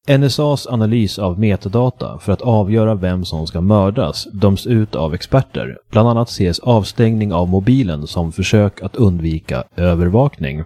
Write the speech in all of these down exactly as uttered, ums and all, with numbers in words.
N S A:s analys av metadata för att avgöra vem som ska mördas döms ut av experter. Bland annat ses avstängning av mobilen som försök att undvika övervakning.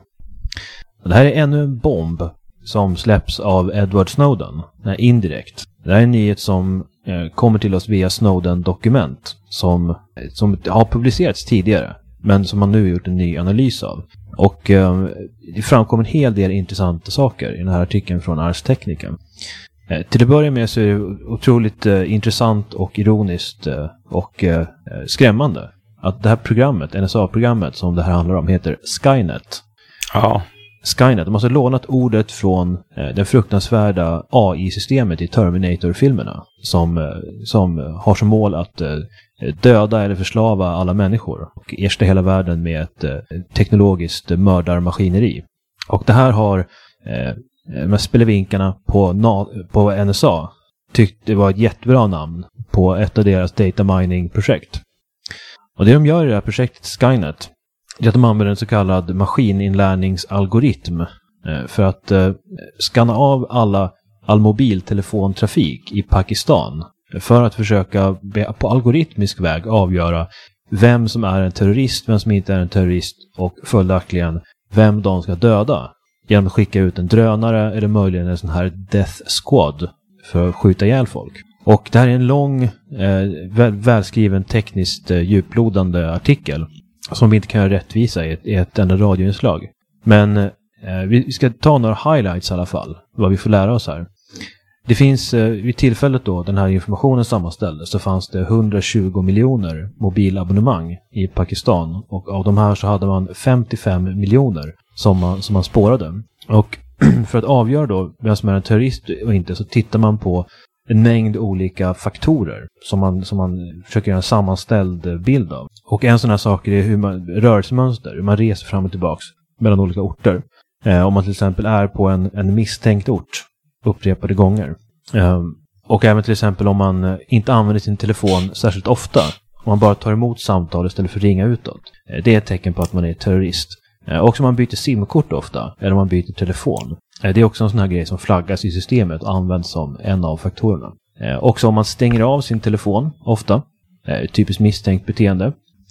Det här är ännu en bomb som släpps av Edward Snowden, indirekt. Det här är en nyhet som eh, kommer till oss via Snowden-dokument som, som har publicerats tidigare, men som man nu gjort en ny analys av. Och eh, det framkommer en hel del intressanta saker i den här artikeln från Ars Technica. Eh, till att börja med så är det otroligt eh, intressant och ironiskt eh, och eh, skrämmande att det här programmet, N S A-programmet som det här handlar om, heter Skynet. Ja. Skynet, de har alltså lånat ordet från eh, det fruktansvärda A I-systemet i Terminator-filmerna som, eh, som har som mål att eh, döda eller förslava alla människor och ersätta hela världen med ett eh, teknologiskt mördarmaskineri. Och det här har eh, med spelevinkarna på, na- på N S A tyckt det var ett jättebra namn på ett av deras data mining-projekt. Och det de gör i det här projektet Skynet är att de använder en så kallad maskininlärningsalgoritm för att eh, skanna av alla, all mobiltelefontrafik i Pakistan för att försöka på algoritmisk väg avgöra vem som är en terrorist, vem som inte är en terrorist och följaktligen vem de ska döda genom att skicka ut en drönare eller möjligen en sån här death squad för att skjuta ihjäl folk. Och det här är en lång, eh, väl, välskriven tekniskt eh, djuplodande artikel som vi inte kan rättvisa i ett, i ett enda radioinslag. Men eh, vi ska ta några highlights i alla fall, vad vi får lära oss här. Det finns, eh, vid tillfället då den här informationen sammanställdes så fanns det hundratjugo miljoner mobilabonnemang i Pakistan. Och av de här så hade man femtiofem miljoner som man, som man spårade. Och för att avgöra då vem som är en terrorist och inte så tittar man på en mängd olika faktorer som man, som man försöker göra en sammanställd bild av. Och en sån här sak är hur man, rörelsemönster, hur man reser fram och tillbaks mellan olika orter. Eh, om man till exempel är på en, en misstänkt ort upprepade gånger. Eh, och även till exempel om man inte använder sin telefon särskilt ofta, om man bara tar emot samtal istället för att ringa utåt. Eh, det är ett tecken på att man är terrorist. Eh, också om man byter simkort ofta, eller om man byter telefon. Eh, det är också en sån här grej som flaggas i systemet och används som en av faktorerna. Eh, också om man stänger av sin telefon ofta, eh, typiskt misstänkt beteende.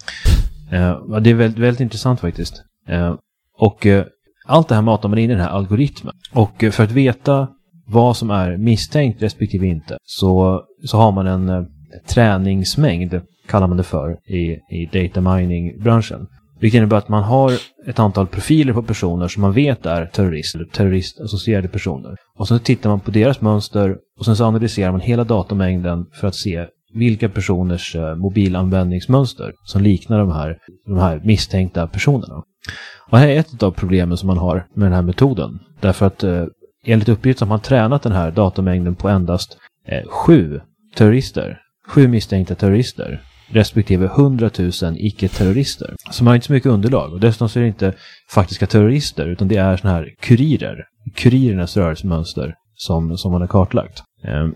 Eh, det är väldigt, väldigt intressant faktiskt. Eh, och eh, allt det här matar man in i den här algoritmen. Och eh, för att veta vad som är misstänkt respektive inte så, så har man en eh, träningsmängd, kallar man det för, i, i data mining-branschen. Vilket innebär att man har ett antal profiler på personer som man vet är terrorister, terroristassocierade personer. Och så tittar man på deras mönster och sen så analyserar man hela datamängden för att se vilka personers eh, mobilanvändningsmönster som liknar de här, de här misstänkta personerna. Och här är ett av problemen som man har med den här metoden. Därför att eh, enligt uppgift har man tränat den här datamängden på endast eh, sju terrorister, sju misstänkta terrorister, respektive hundratusen icke-terrorister. Så man har inte så mycket underlag. Och dessutom så är det inte faktiska terrorister utan det är såna här kurirer. Kurirernas rörelsemönster som, som man har kartlagt. Eh,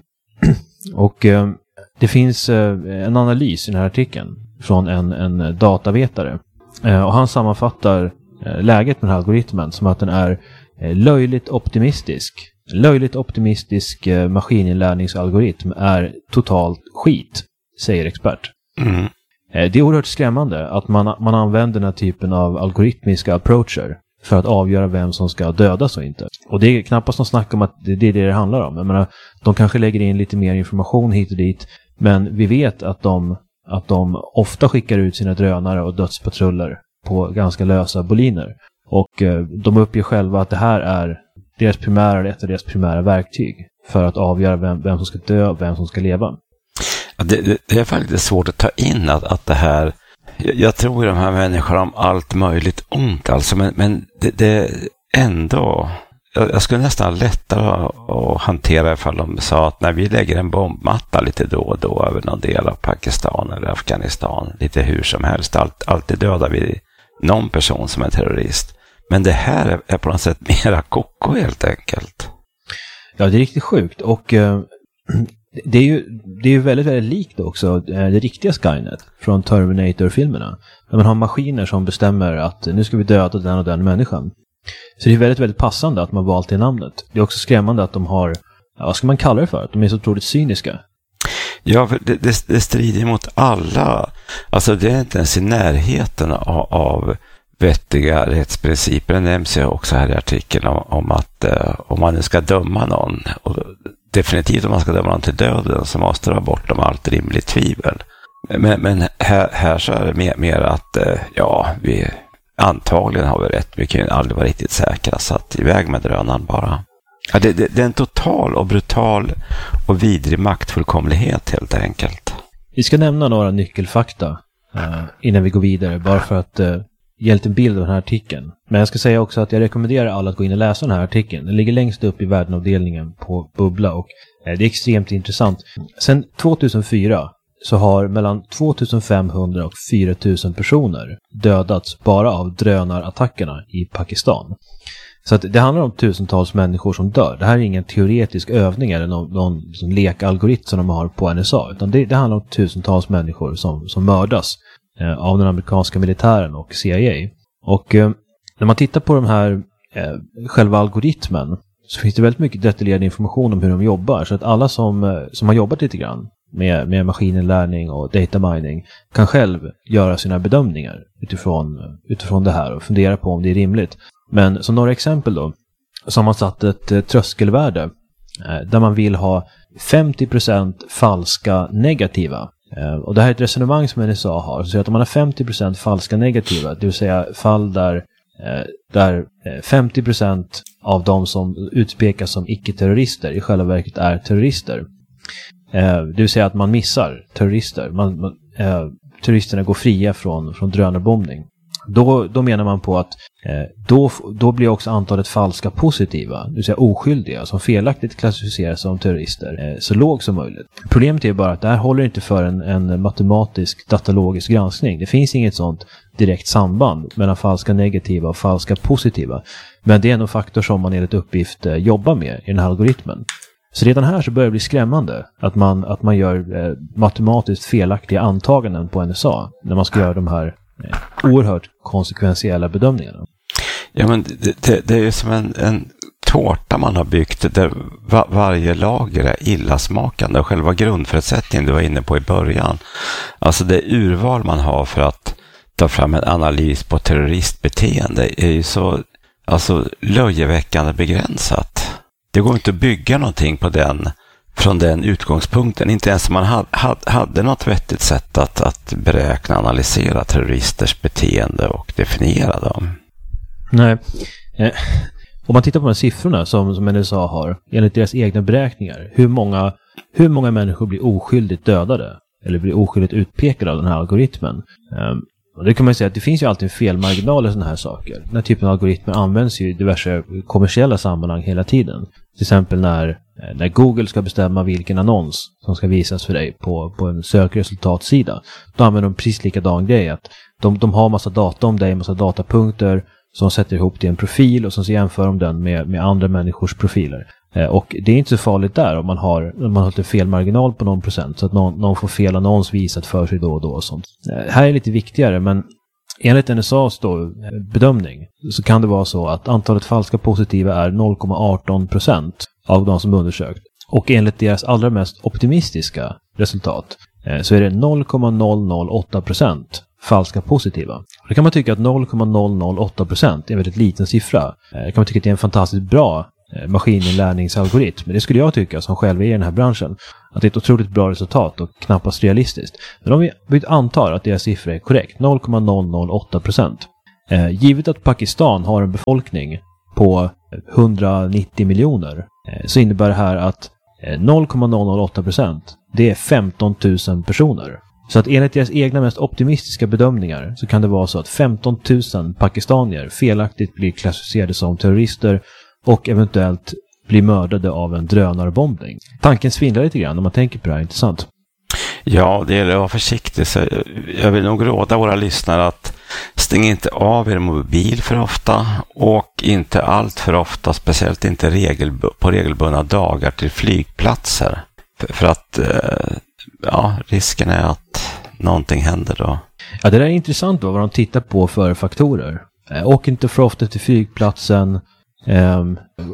och eh, det finns eh, en analys i den här artikeln från en, en datavetare. Eh, och han sammanfattar eh, läget med den här algoritmen som att den är eh, löjligt optimistisk. Löjligt optimistisk eh, maskininlärningsalgoritm är totalt skit, säger expert. Mm. Eh, det är oerhört skrämmande att man, man använder den här typen av algoritmiska approacher för att avgöra vem som ska dödas och inte. Och det är knappast någon snack om att det, det är det det handlar om. Jag menar, de kanske lägger in lite mer information hit och dit, men vi vet att de, att de ofta skickar ut sina drönare och dödspatruller på ganska lösa boliner. Och eh, de uppger själva att det här är deras primära, ett av deras primära verktyg för att avgöra vem, vem som ska dö och vem som ska leva. Ja, det, det, det är faktiskt svårt att ta in att, att det här... Jag, jag tror de här människorna om allt möjligt ont alltså, men, men det, det ändå... Jag, jag skulle nästan lättare att, att hantera ifall de sa att när vi lägger en bombmatta lite då och då över någon del av Pakistan eller Afghanistan, lite hur som helst, allt, alltid dödar vi någon person som är terrorist. Men det här är, är på något sätt mera koko helt enkelt. Ja, det är riktigt sjukt. Och eh, det är ju det är ju väldigt, väldigt likt också eh, det riktiga Skynet från Terminator-filmerna. Där man har maskiner som bestämmer att nu ska vi döda den och den människan. Så det är väldigt, väldigt passande att man valt det namnet. Det är också skrämmande att de har, vad ska man kalla det för? Att de är så otroligt cyniska. Ja, för det, det, det strider mot alla. Alltså det är inte ens i närheten av, av vettiga rättsprinciper. Det nämns ju också här i artikeln om, om att eh, om man nu ska döma någon, och definitivt om man ska döma någon till döden, så måste det vara bortom allt rimligt tvivel. Men, men här, här så är det mer, mer att eh, ja, vi antagligen har vi rätt. Vi kan ju aldrig vara riktigt säkra, så att iväg med drönaren bara. Ja, det, det, det är en total och brutal och vidrig maktfullkomlighet helt enkelt. Vi ska nämna några nyckelfakta uh, innan vi går vidare, bara för att uh, ge en liten bild av den här artikeln. Men jag ska säga också att jag rekommenderar alla att gå in och läsa den här artikeln. Den ligger längst upp i värdenavdelningen på Bubbla, och uh, det är extremt intressant. Sen tvåtusenfyra så har mellan tvåtusenfemhundra och fyra tusen personer dödats bara av drönarattackerna i Pakistan. Så att det handlar om tusentals människor som dör. Det här är ingen teoretisk övning eller någon, någon liksom lekalgoritm som de har på N S A. Utan det, det handlar om tusentals människor som, som mördas eh, av den amerikanska militären och C I A. Och eh, när man tittar på de här eh, själva algoritmen, så finns det väldigt mycket detaljerad information om hur de jobbar. Så att alla som, eh, som har jobbat lite grann med, med maskininlärning och data mining kan själv göra sina bedömningar utifrån, utifrån det här och fundera på om det är rimligt. Men som några exempel då, så har man satt ett eh, tröskelvärde eh, där man vill ha femtio procent falska negativa. Eh, och det här är ett resonemang som N S A har. Så att om man har femtio procent falska negativa, det vill säga fall där, eh, där eh, femtio procent av de som utpekas som icke-terrorister i själva verket är terrorister. Eh, det vill säga att man missar terrorister. Man, man, eh, terroristerna går fria från, från drönarbombning. Då, då menar man på att eh, då, då blir också antalet falska positiva, det vill säga oskyldiga, som felaktigt klassificeras som terrorister, eh, så låg som möjligt. Problemet är bara att det här håller inte för en, en matematisk datalogisk granskning. Det finns inget sånt direkt samband mellan falska negativa och falska positiva. Men det är en faktor som man enligt uppgift eh, jobbar med i den här algoritmen. Så redan här så börjar det bli skrämmande att man, att man gör eh, matematiskt felaktiga antaganden på N S A när man ska göra de här oerhört konsekventiella bedömningarna. Ja, men det, det, det är ju som en, en tårta man har byggt där va, varje lager är illasmakande, och själva grundförutsättningen du var inne på i början. Alltså det urval man har för att ta fram en analys på terroristbeteende är ju så alltså, löjeväckande begränsat. Det går inte att bygga någonting på den från den utgångspunkten. Inte ens om man hade, hade något vettigt sätt att, att beräkna, analysera terroristers beteende och definiera dem. Nej. Eh, om man tittar på de här siffrorna som, som N S A har, enligt deras egna beräkningar, hur många, hur många människor blir oskyldigt dödade eller blir oskyldigt utpekade av den här algoritmen. Eh, och det kan man säga att det finns ju alltid en felmarginal i sådana här saker. Den här typen av algoritmer används ju i diverse kommersiella sammanhang hela tiden. Till exempel när När Google ska bestämma vilken annons som ska visas för dig på, på en sökresultatsida, då använder de precis likadan grej. Att de, de har massa data om dig, massa datapunkter som sätter ihop till en profil, och så jämför de den med, med andra människors profiler. Eh, och det är inte så farligt där om man har, om man har en fel marginal på någon procent, så att någon, någon får fel annons visat för sig då och då och sånt. Eh, här är lite viktigare, men enligt N S A:s då, bedömning så kan det vara så att antalet falska positiva är noll komma arton procent av de som undersökt. Och enligt deras allra mest optimistiska resultat eh, så är det noll komma noll noll åtta procent falska positiva. Då kan man tycka att noll komma noll noll åtta procent är en väldigt liten siffra. Eh, kan man tycka att det är en fantastiskt bra eh, maskininlärningsalgoritm. Men det skulle jag tycka som själv är i den här branschen. Att det är ett otroligt bra resultat och knappast realistiskt. Men om vi, vi antar att deras siffra är korrekt, noll komma noll noll åtta procent. Eh, givet att Pakistan har en befolkning på hundranittio miljoner, så innebär det här att noll komma noll noll åtta procent, det är femton tusen personer. Så att enligt deras egna mest optimistiska bedömningar så kan det vara så att femton tusen pakistanier felaktigt blir klassificerade som terrorister och eventuellt blir mördade av en drönarbombning. Tanken svindlar lite grann när man tänker på det här, inte sant? Ja, det gäller att vara försiktig. Så jag vill nog råda våra lyssnare att stäng inte av er mobil för ofta, och inte allt för ofta, speciellt inte regel, på regelbundna dagar till flygplatser. För, för att ja, risken är att någonting händer då. Ja, det där är intressant då, vad de tittar på för faktorer. Åk inte för ofta till flygplatsen. Eh,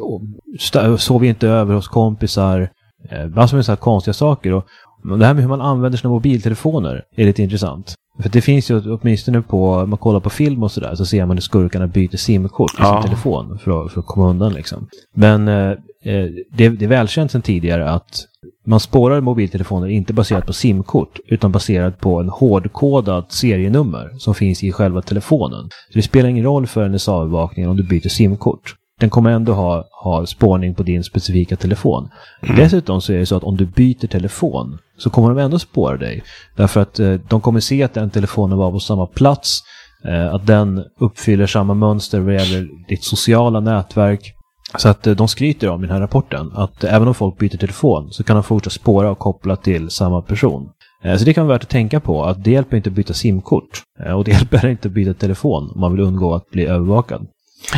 st- sov inte över hos kompisar. Eh, massor med så här konstiga saker. Och det här med hur man använder sina mobiltelefoner är lite intressant. För det finns ju åtminstone på, om man kollar på film och sådär, så ser man hur skurkarna byter simkort i ja. sin telefon för att, för att komma undan liksom. Men eh, det, det är välkänt sedan tidigare att man spårar mobiltelefoner inte baserat på simkort utan baserat på en hårdkodad serienummer som finns i själva telefonen. Så det spelar ingen roll för N S A-övervakningen om du byter simkort. Den kommer ändå ha, ha spårning på din specifika telefon. Mm. Dessutom så är det så att om du byter telefon så kommer de ändå spåra dig. Därför att eh, de kommer se att den telefonen var på samma plats. Eh, att den uppfyller samma mönster vad gäller ditt sociala nätverk. Så att eh, de skryter om i den här rapporten att eh, även om folk byter telefon så kan de fortsätta spåra och koppla till samma person. Eh, så det kan vara värt att tänka på att det hjälper inte att byta simkort. Eh, och det hjälper inte att byta telefon om man vill undgå att bli övervakad.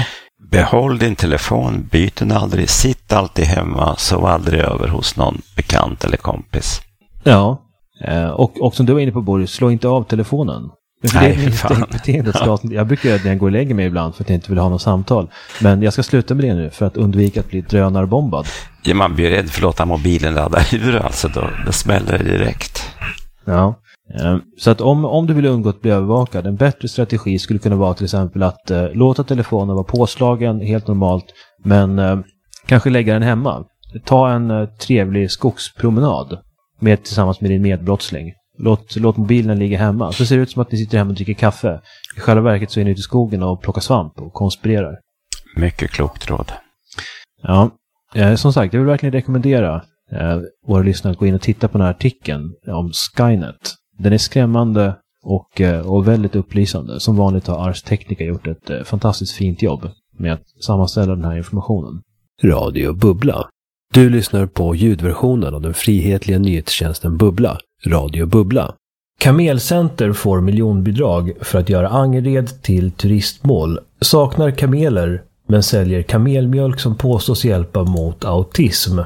Behåll din telefon, byt den aldrig, sitt alltid hemma, sov aldrig över hos någon bekant eller kompis. Ja, och, och som du var inne på Boris, slå inte av telefonen. För Nej, det är mitt beteende. Ja. Jag brukar när jag går och lägger mig ibland för att jag inte vill ha något samtal. Men jag ska sluta med det nu för att undvika att bli drönarbombad. Ja, man blir rädd för att låta mobilen ladda ur, alltså då, då smäller det direkt. Ja, så att om, om du vill undgå att bli övervakad, en bättre strategi skulle kunna vara till exempel att eh, låta telefonen vara påslagen helt normalt, men eh, kanske lägga den hemma. Ta en eh, trevlig skogspromenad med, tillsammans med din medbrottsling. Låt, låt mobilen ligga hemma. Så ser det ut som att ni sitter hemma och dricker kaffe. I själva verket så är ni ute i skogen och plockar svamp och konspirerar. Mycket klokt råd. Ja, eh, som sagt, jag vill verkligen rekommendera eh, våra lyssnare att gå in och titta på den här artikeln om Skynet. Den är skrämmande och, och väldigt upplysande. Som vanligt har Ars Technica gjort ett eh, fantastiskt fint jobb med att sammanställa den här informationen. Radio Bubbla. Du lyssnar på ljudversionen av den frihetliga nyhetstjänsten Bubbla. Radio Bubbla. Kamelcenter får miljonbidrag för att göra Angered till turistmål. Saknar kameler men säljer kamelmjölk som påstås hjälpa mot autism.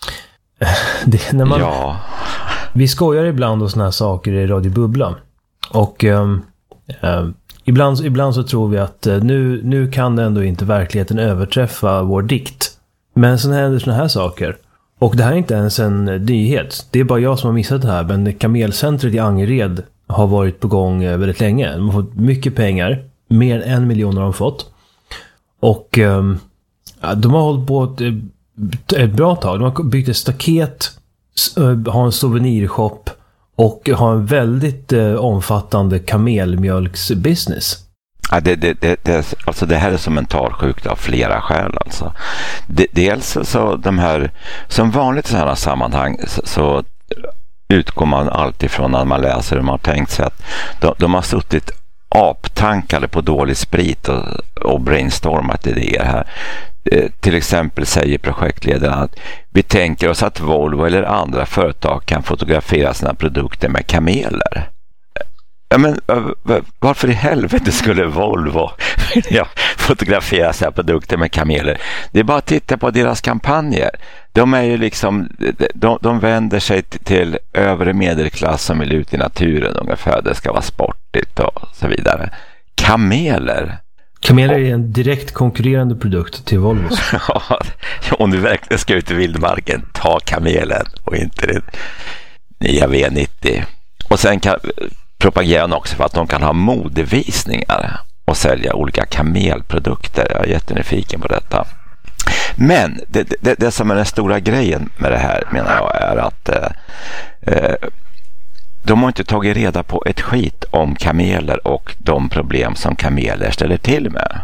Det, när man... Ja... Vi skojar ibland och såna här saker i Radio Bubbla. Och um, um, ibland, ibland så tror vi att uh, nu, nu kan ändå inte verkligheten överträffa vår dikt. Men sen händer såna här saker. Och det här är inte ens en uh, nyhet. Det är bara jag som har missat det här. Men Kamelcentret i Angered har varit på gång uh, väldigt länge. De har fått mycket pengar. Mer än en miljon har de fått. Och um, de har hållit på ett, ett bra tag. De har byggt ett staket, har en souvenirshop och har en väldigt eh, omfattande kamelmjölksbusiness. Ja, det, det, det, det, alltså det här är som mentalsjukt av flera skäl. Alltså. Det, dels så de här, som vanligt i sådana sammanhang så, så utgår man alltid från när man läser och man har tänkt sig att de, de har suttit aptankade på dålig sprit och, och brainstormat idéer här. Eh, till exempel säger projektledaren att vi tänker oss att Volvo eller andra företag kan fotografera sina produkter med kameler. Ja, men varför i helvete skulle Volvo ja, fotografera sina produkter med kameler? Det är bara att titta på deras kampanjer. De är ju liksom, de, de vänder sig till övre medelklass som vill ut i naturen ungefär. Det ska vara sportigt och så vidare. Kameler. Kameler är en direkt konkurrerande produkt till Volvo. Ja, om du verkligen ska ut i vildmarken, ta kamelen och inte det nya V nittio. Och sen kan propagerar också för att de kan ha modevisningar och sälja olika kamelprodukter. Jag är jättenyfiken på detta. Men det, det, det som är den stora grejen med det här menar jag är att eh, de har inte tagit reda på ett skit om kameler och de problem som kameler ställer till med.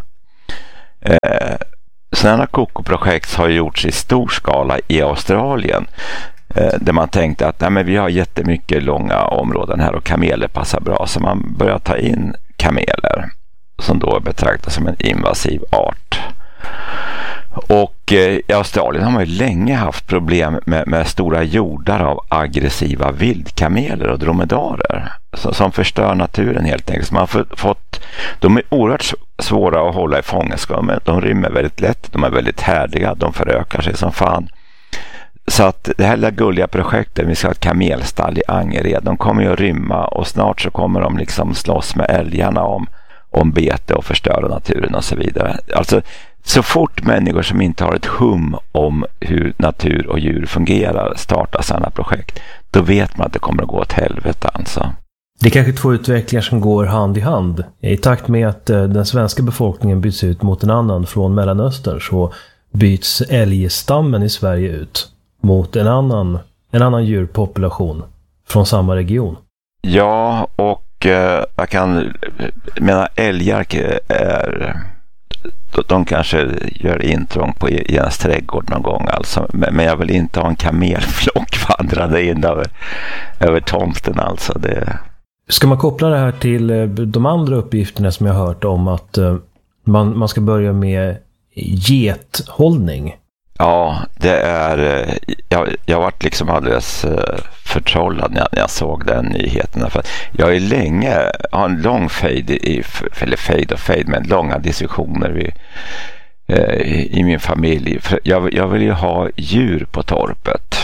Eh, sådana kokoprojekt har gjorts i stor skala i Australien. Där man tänkte att nej, men vi har jättemycket långa områden här och kameler passar bra. Så man börjar ta in kameler som då betraktas som en invasiv art. Och eh, i Australien har man ju länge haft problem med, med stora jordar av aggressiva vildkameler och dromedarer som, som förstör naturen helt enkelt. Så man har fått, de är oerhört svåra att hålla i fångenskap. De rymmer väldigt lätt, de är väldigt härdiga, de förökar sig som fan. Så att det här lilla gulliga projektet, vi ska ha ett kamelstall i Angered, de kommer ju att rymma och snart så kommer de liksom slåss med älgarna om, om bete och förstöra naturen och så vidare. Alltså Så fort människor som inte har ett hum om hur natur och djur fungerar startar sådana projekt, då vet man att det kommer att gå åt helvete alltså. Det är kanske två utvecklingar som går hand i hand. I takt med att den svenska befolkningen byts ut mot en annan från Mellanöstern så byts älgstammen i Sverige ut mot en annan, en annan djurpopulation från samma region. Ja, och eh, jag kan mena älgar är... De kanske gör intrång på ens trädgård någon gång alltså. Men jag vill inte ha en kamelflock vandrande in över, över tomten alltså. Det... Ska man koppla det här till de andra uppgifterna som jag har hört om att man, man ska börja med gethållning? Ja, det är... Jag, jag varit liksom alldeles förtrollad när jag, när jag såg den nyheten. För jag är länge, har en lång fade i, eller fade och fade, men långa diskussioner vid, i min familj. För jag, jag vill ju ha djur på torpet.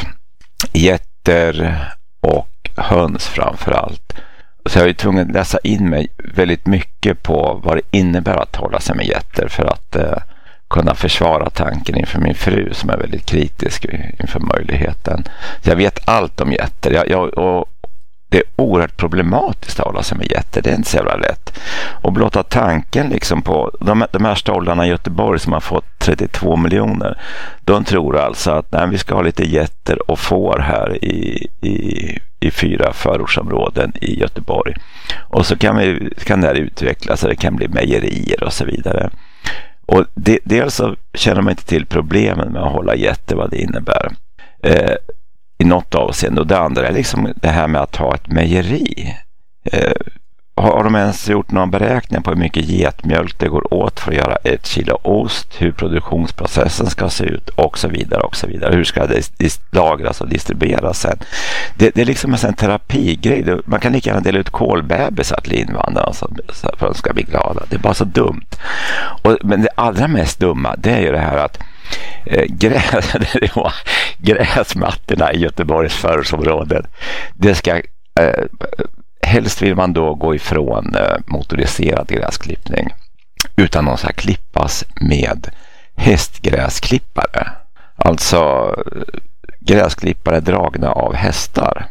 Getter och höns framför allt. Så jag är tvungen att läsa in mig väldigt mycket på vad det innebär att hålla sig med getter för att eh, kunna försvara tanken inför min fru som är väldigt kritisk inför möjligheten. Så jag vet allt om getter. Jag, jag, och det är oerhört problematiskt att hålla sig med getter. Det är inte så jävla lätt. Och blotta tanken liksom på de, de här stollarna i Göteborg som har fått trettiotvå miljoner. De tror alltså att nej, vi ska ha lite getter och får här i, i, i fyra förortsområden i Göteborg. Och så kan, vi, kan det här utvecklas så det kan bli mejerier och så vidare. Och det, dels så känner man inte till problemen med att hålla getter, vad det innebär eh, i något avseende. Och det andra är liksom det här med att ha ett mejeri. Eh, har de ens gjort någon beräkning på hur mycket getmjölk det går åt för att göra ett kilo ost, hur produktionsprocessen ska se ut och så vidare och så vidare. Hur ska det lagras och distribueras sen? Det, det är liksom en terapigrej. Man kan lika gärna dela ut kolbebisar till invandrarna för att de ska bli glada. Det är bara så dumt. Och, men det allra mest dumma, det är ju det här att eh, gräs, gräsmattorna i Göteborgs förortsområden, det ska eh, helst vill man då gå ifrån eh, motoriserad gräsklippning utan de ska klippas med hästgräsklippare. Alltså gräsklippare dragna av hästar.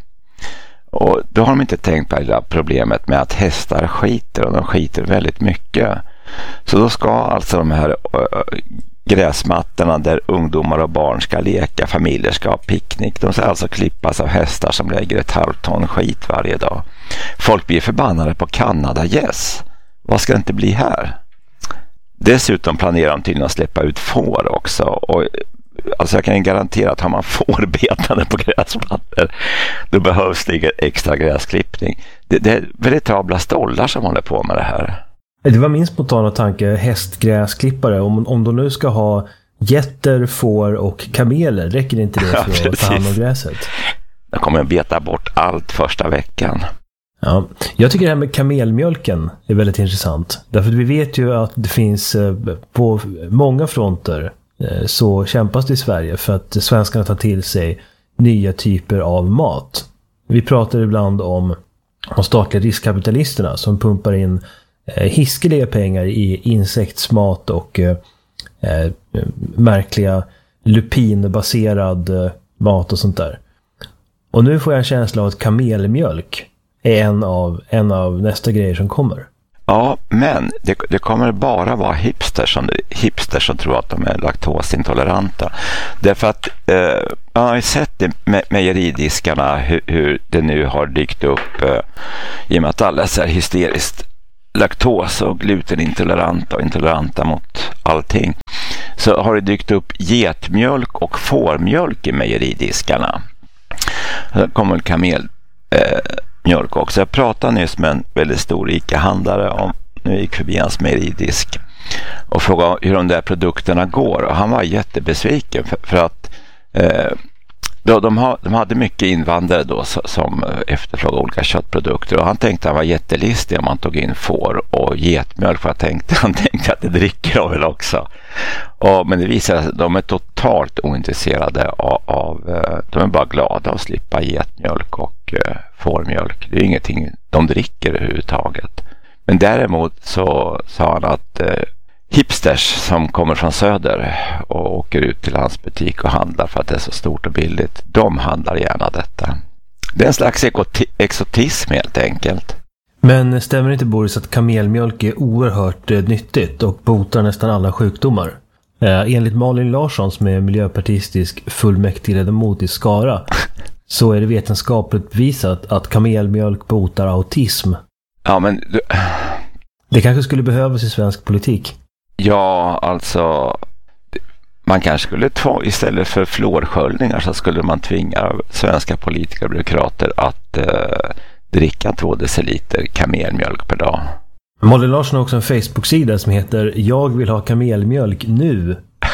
Och då har de inte tänkt på det problemet med att hästar skiter och de skiter väldigt mycket. Så då ska alltså de här äh, gräsmattorna där ungdomar och barn ska leka, familjer ska ha picknick, de ska alltså klippas av hästar som lägger ett halvt ton skit varje dag. Folk blir förbannade på Kanada, yes. Vad ska det inte bli här? Dessutom planerar de tydligen att släppa ut får också. Och alltså jag kan garantera att har man fårbetande på gräsmattor, då behövs det ingen extra gräsklippning. Det, det är veritabla stollar som håller på med det här. Det var min spontana tanke, hästgräsklippare. Om, om de nu ska ha getter, får och kameler, räcker det inte det för ja, att ta hand om gräset? De kommer att beta bort allt första veckan. Ja, jag tycker det här med kamelmjölken är väldigt intressant. Därför att vi vet ju att det finns på många fronter så kämpas det i Sverige för att svenskarna tar till sig nya typer av mat. Vi pratar ibland om de statliga riskkapitalisterna som pumpar in hiskeliga pengar i insektsmat och eh, märkliga lupinbaserad eh, mat och sånt där. Och nu får jag en känsla av att kamelmjölk är en av, en av nästa grejer som kommer. Ja, men det, det kommer bara vara hipsters som, hipsters som tror att de är laktosintoleranta. Därför att eh, jag har ju sett det med mejeridiskarna hur, hur det nu har dykt upp eh, i och med att alla är så här hysteriskt laktos- och glutenintoleranta och intoleranta mot allting, så har det dykt upp getmjölk och fårmjölk i mejeridiskarna. Det kommer kamelmjölk eh, också. Jag pratade nyss med en väldigt stor ICA-handlare om, nu gick förbi hans mejeridisk och frågade hur de där produkterna går, och han var jättebesviken för, för att eh, Då, de, ha, de hade mycket invandrare då som efterfrågade olika köttprodukter, och han tänkte att han var jättelistig om man tog in får och getmjölk, för jag tänkte, han tänkte att det dricker de väl också. Och, men det visar sig att de är totalt ointresserade av, av de är bara glada att slippa getmjölk och uh, fårmjölk. Det är ingenting de dricker överhuvudtaget. Men däremot så sa han att uh, hipster hipsters som kommer från söder och åker ut till hans butik och handlar för att det är så stort och billigt. De handlar gärna detta. Det är en slags exotism helt enkelt. Men stämmer inte, Boris, att kamelmjölk är oerhört eh, nyttigt och botar nästan alla sjukdomar? Eh, enligt Malin Larsson, som är miljöpartistisk fullmäktigeledamot i Skara, så är det vetenskapligt bevisat att kamelmjölk botar autism. Ja, men... Du... Det kanske skulle behövas i svensk politik. Ja, alltså... Man kanske skulle ta, istället för fluorsköljningar så skulle man tvinga svenska politiker och byråkrater att eh, dricka två deciliter kamelmjölk per dag. Malin Larsson har också en Facebook-sida som heter Jag vill ha kamelmjölk nu.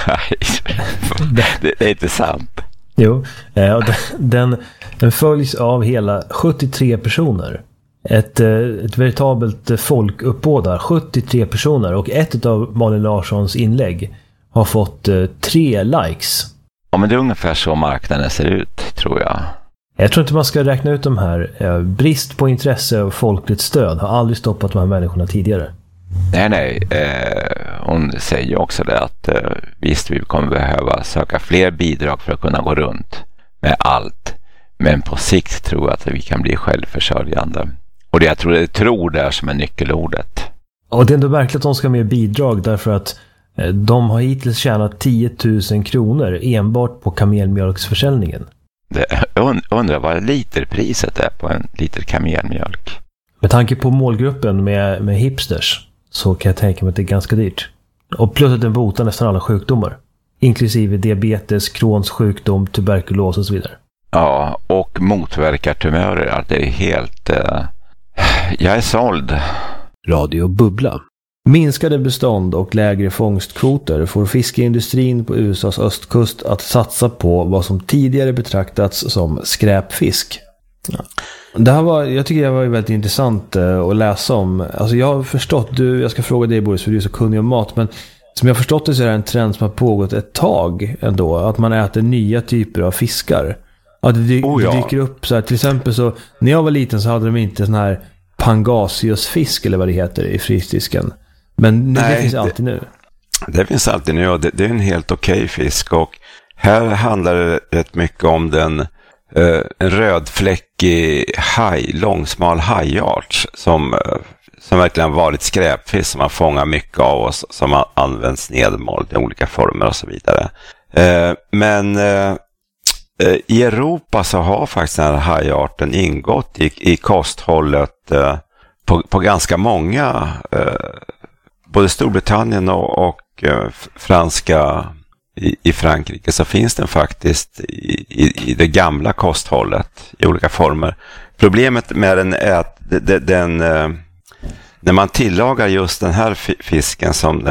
det, det är inte sant. Jo, eh, den, den följs av hela sjuttiotre personer. Ett, ett veritabelt folkuppbåd, sjuttiotre personer, och ett av Malin Larssons inlägg har fått eh, tre likes. Ja, men det är ungefär så marknaden ser ut, tror jag. Jag tror inte man ska räkna ut de här. Eh, brist på intresse och folkligt stöd har aldrig stoppat de här människorna tidigare. Nej, nej. Eh, hon säger också det att eh, visst, vi kommer behöva söka fler bidrag för att kunna gå runt med allt. Men på sikt tror jag att vi kan bli självförsörjande. Och det jag tror, det tror det är som är nyckelordet. Och det är ändå verkligt att de ska med bidrag, därför att de har hittills tjänat tio tusen kronor enbart på kamelmjölksförsäljningen. Det, jag undrar vad literpriset är på en liter kamelmjölk. Med tanke på målgruppen med, med hipsters så kan jag tänka mig att det är ganska dyrt. Och plus att den botar nästan alla sjukdomar. Inklusive diabetes, Crohns sjukdom, tuberkulos och så vidare. Ja, och motverkar tumörer. Att det är helt... Uh, jag är såld. Radio Bubbla. Minskade bestånd och lägre fångstkvoter får fiskeindustrin på U S A:s östkust att satsa på vad som tidigare betraktats som skräpfisk. Ja. Det här var, jag tycker det var väldigt intressant uh, att läsa om. Alltså jag har förstått, du, jag ska fråga dig, Boris, för du är så kunnig om mat, men som jag har förstått det så är det en trend som har pågått ett tag ändå, att man äter nya typer av fiskar. Att det, dy- oh ja. det dyker upp så här, till exempel så, när jag var liten så hade de inte sån här pangasiusfisk eller vad det heter i frysdisken. Men Nej, det finns alltid nu. Det finns alltid nu, och det, det är en helt okej fisk, och här handlar det rätt mycket om den eh, en rödfläckig haj, långsmal hajart som, som verkligen varit skräpfisk som man fångar mycket av och som har använts nedmål i olika former och så vidare. Eh, men eh, i Europa så har faktiskt den här hajarten ingått i, i kosthållet eh, på, på ganska många eh, både Storbritannien och, och eh, franska i, i Frankrike så finns den faktiskt i, i, i det gamla kosthållet i olika former. Problemet med den är att den, den eh, när man tillagar just den här fisken som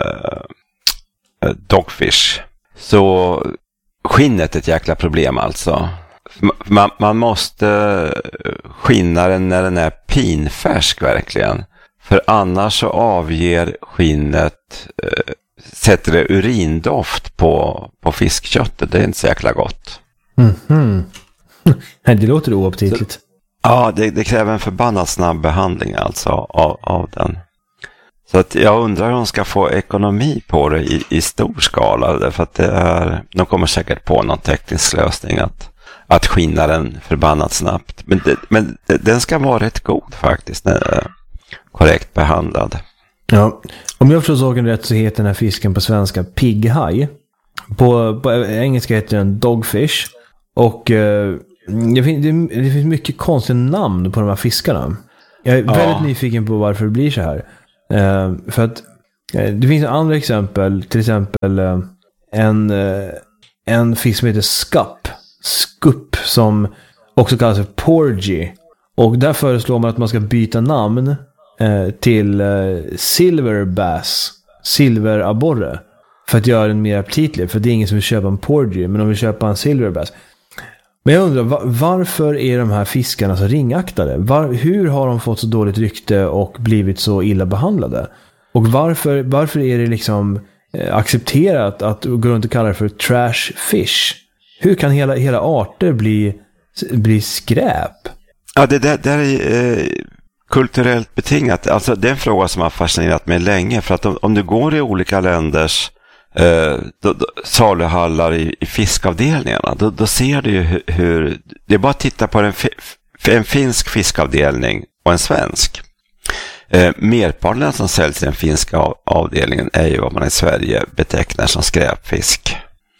eh, dogfish så skinnet är ett jäkla problem alltså. Man, man måste skinna den när den är pinfärsk verkligen. För annars så avger skinnet, eh, sätter det urindoft på, på fiskköttet. Det är inte så jäkla gott. Mm-hmm. Det låter oaptitligt. Så, ja, det, det kräver en förbannat snabb behandling alltså av, av den. Så att jag undrar om de ska få ekonomi på det i, i stor skala. Därför att det är, de kommer säkert på någon teknisk lösning att, att skinna den förbannat snabbt. Men, det, men den ska vara rätt god faktiskt när det är korrekt behandlad. Ja, om jag förstår saken rätt så heter den här fisken på svenska pigghaj. På, på engelska heter den dogfish. Och eh, det, finns, det, det finns mycket konstiga namn på de här fiskarna. Jag är ja. väldigt nyfiken på varför det blir så här. Eh, för att eh, det finns andra exempel. Till exempel eh, en, eh, en fisk som heter skup. Skup som också kallas för porgy. Och där föreslår man att man ska byta namn eh, till eh, silver bass. Silverabborre. För att göra den mer aptitlig. För det är ingen som vill köpa en porgy. Men de vill köpa en silver bass. Men jag undrar, var, varför är de här fiskarna så ringaktade? Var, hur har de fått så dåligt rykte och blivit så illa behandlade? Och varför, varför är det liksom eh, accepterat att gå runt och kalla det för trash fish? Hur kan hela, hela arter bli, bli skräp? Ja, det där, där är eh, kulturellt betingat. Alltså det är en fråga som har fascinerat mig länge. För att om, om du går i olika länders eh, då, då, saluhallar i, i fiskavdelningarna, då, då ser du ju hur, hur... Det är bara att titta på en, en finsk fiskavdelning och en svensk. Eh, merparten som säljs i den finska av, avdelningen är ju vad man i Sverige betecknar som skräpfisk.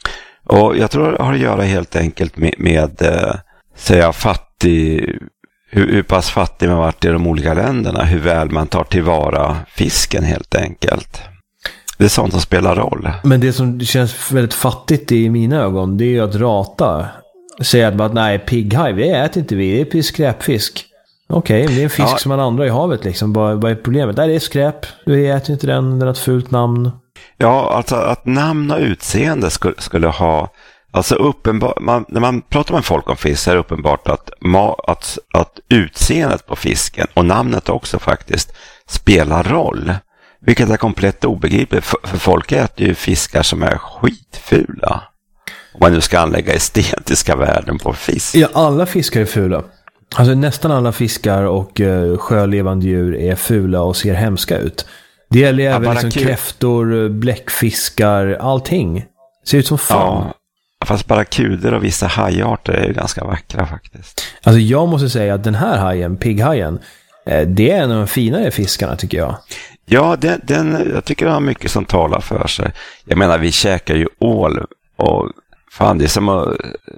Och jag tror det har att göra helt enkelt med, med eh, säga fattig... Hur, hur pass fattig man varit i de olika länderna. Hur väl man tar tillvara fisken helt enkelt. Det är sånt som spelar roll. Men det som känns väldigt fattigt i mina ögon, det är ju att rata. Säga att, att nej, pigghaj, det äter inte vi, det är skräpfisk. Okej, okay, det är en fisk ja. som man andra i havet liksom. Vad, vad är problemet? Nej, det är skräp. Du äter inte den, den har ett fult namn. Ja, alltså att namn och utseende skulle, skulle ha... Alltså uppenbart, man, när man pratar med folk om fisk så är det uppenbart att, att, att utseendet på fisken och namnet också faktiskt spelar roll. Vilket är komplett obegripligt, för, för folk äter ju fiskar som är skitfula. Om man nu ska anlägga estetiska värden på fisk. Ja, alla fiskar är fula. Alltså nästan alla fiskar och uh, sjölevande djur är fula och ser hemska ut. Det gäller även ja, liksom kräftor, bläckfiskar, allting. Ser ut som fan. Ja. Fast barracuder och vissa hajarter är ju ganska vackra faktiskt. Alltså jag måste säga att den här hajen, pigghajen, det är en av de finare fiskarna tycker jag. Ja, den, den, jag tycker den har mycket som talar för sig. Jag menar, vi käkar ju ål och fan det är som att...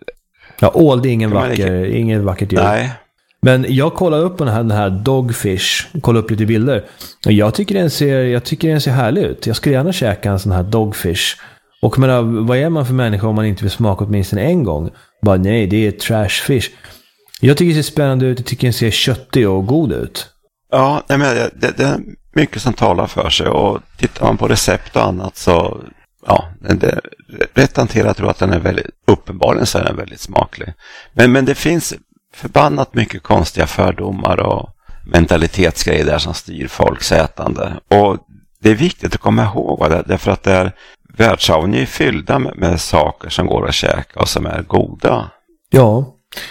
Ja, ål det är ingen vacker, inte... ingen vackert djur. Nej. Men jag kollar upp på den här, den här dogfish, kollar upp lite bilder. Och jag tycker den ser, jag tycker den ser härlig ut. Jag skulle gärna käka en sån här dogfish. Och men, vad är man för människa om man inte vill smaka åtminstone en gång? Bara nej, det är trash fish. Jag tycker det ser spännande ut. Jag tycker den ser köttig och god ut. Ja, nej, men det, det är mycket som talar för sig. Och tittar man på recept och annat så... Ja, det, rätt hanterat tror jag att den är väldigt... Uppenbarligen så är den väldigt smaklig. Men, men det finns förbannat mycket konstiga fördomar och mentalitetsgrejer där som styr folks ätande. Och det är viktigt att komma ihåg det. Därför att det är... Världshaven är ju fyllda med, med saker som går att käka och som är goda. Ja,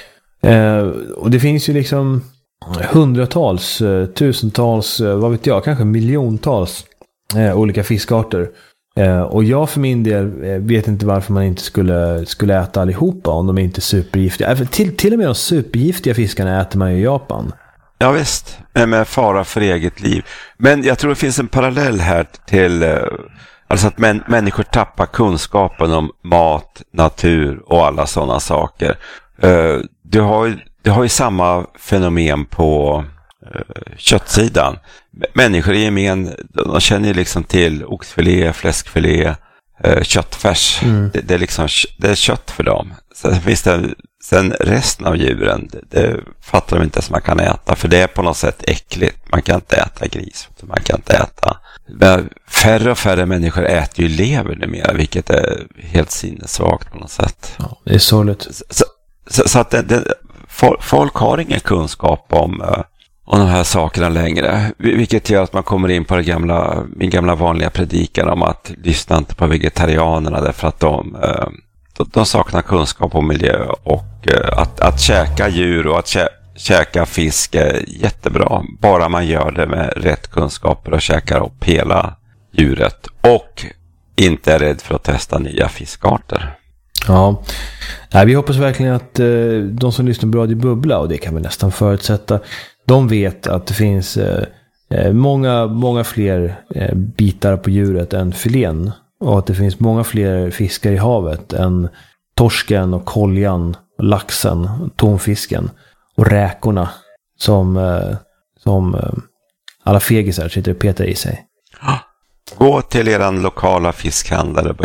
eh, och det finns ju liksom hundratals, eh, tusentals, eh, vad vet jag, kanske miljontals eh, olika fiskarter. Eh, och jag för min del eh, vet inte varför man inte skulle, skulle äta allihopa om de är inte supergiftiga. Eh, till, till och med de supergiftiga fiskarna äter man ju i Japan. Ja visst, med fara för eget liv. Men jag tror det finns en parallell här till... Eh, Alltså att män, människor tappar kunskapen om mat, natur och alla sådana saker. Uh, du, har ju, du har ju samma fenomen på uh, köttsidan. Människor i gemen, de känner ju liksom till oxfilé, fläskfilé, uh, köttfärs. Mm. Det, det, är liksom, det är kött för dem. Sen finns det, sen resten av djuren, det, det fattar de inte som man kan äta. För det är på något sätt äckligt. Man kan inte äta gris, man kan inte äta... Men färre och färre människor äter ju lever numera, vilket är helt sinnessvagt på något sätt. Ja, det är sorgligt. Så, så, så att det, det, folk har ingen kunskap om, om de här sakerna längre. Vilket gör att man kommer in på det gamla, min gamla vanliga predikan om att lyssna inte på vegetarianerna därför att de, de, de saknar kunskap om miljö. Och att, att käka djur och att käka Käka fisk är jättebra, bara man gör det med rätt kunskaper och käkar upp hela djuret och inte är rädd för att testa nya fiskarter. Ja, Nej, vi hoppas verkligen att eh, de som lyssnar på Radio Bubbla, och det kan vi nästan förutsätta, de vet att det finns eh, många, många fler eh, bitar på djuret än filén och att det finns många fler fiskar i havet än torsken och koljan, laxen, tonfisken. Och räkorna som, eh, som eh, alla fegisar sitter och petar i sig. Gå till eran lokala fiskhandlare